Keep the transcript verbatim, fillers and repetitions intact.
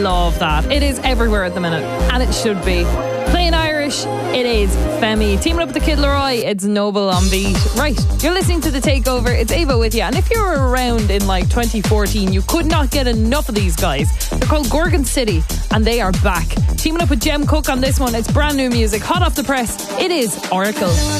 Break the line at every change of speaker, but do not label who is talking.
love that. It is everywhere at the minute, and it should be. Playing Irish, it is Femi. Teaming up with the Kid Laroi, it's Noble on beat. Right, you're listening to The Takeover. It's Ava with you. And if you were around in like twenty fourteen, you could not get enough of these guys. They're called Gorgon City, and they are back. Teaming up with Jem Cook on this one. It's brand new music, hot off the press. It is Oracle.